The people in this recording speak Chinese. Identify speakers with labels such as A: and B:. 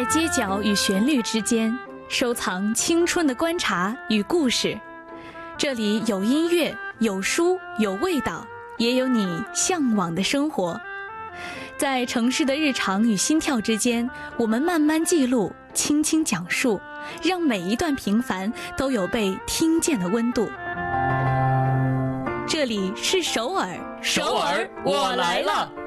A: 街角与旋律之间，收藏青春的观察与故事。这里有音乐，有书，有味道，也有你向往的生活。在城市的日常与心跳之间，我们慢慢记录，轻轻讲述，让每一段平凡都有被听见的温度。这里是首尔，
B: 首尔，我来了。